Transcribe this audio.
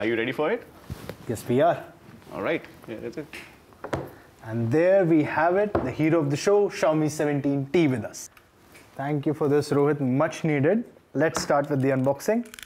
Are you ready for it? Yes, we are. All right. Yeah, that's it. And there we have it, the hero of the show, Xiaomi 17T with us. Thank you for this, Rohit. Much needed. Let's start with the unboxing.